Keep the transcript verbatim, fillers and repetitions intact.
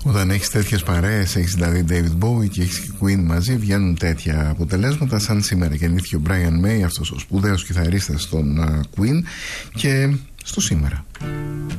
Όταν έχεις τέτοιες παρέες, έχεις δηλαδή David Bowie και έχεις και Queen μαζί, βγαίνουν τέτοια αποτελέσματα. Σαν σήμερα γεννήθηκε ο Brian May, αυτός ο σπουδαίος κιθαρίστας των uh, Queen, και στο σήμερα.